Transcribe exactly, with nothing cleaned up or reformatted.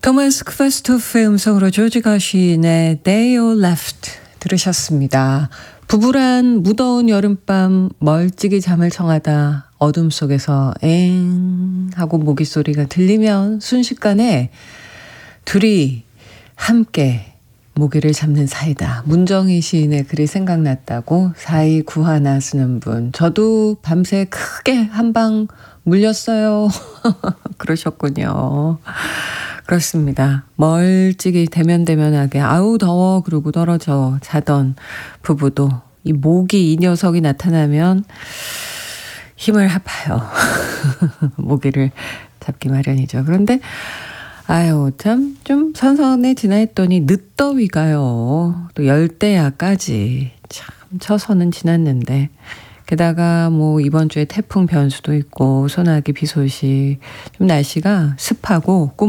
토마스 크바스토프의 음성으로 조지 가시의 They All Left 들으셨습니다. 부부란 무더운 여름밤 멀찍이 잠을 청하다 어둠 속에서 엥 하고 모기 소리가 들리면 순식간에 둘이 함께 모기를 잡는 사이다. 문정희 시인의 글이 생각났다고 사이구하나 쓰는 분. 저도 밤새 크게 한 방 물렸어요. 그러셨군요. 그렇습니다. 멀찍이 대면대면하게 아우 더워 그러고 떨어져 자던 부부도 이 모기 이 녀석이 나타나면 힘을 합하여 모기를 잡기 마련이죠. 그런데 아유 참 좀 선선해지나 했더니 늦더위가요. 또 열대야까지 참 처서는 지났는데 게다가 뭐 이번 주에 태풍 변수도 있고 소나기 비 소식 좀 날씨가 습하고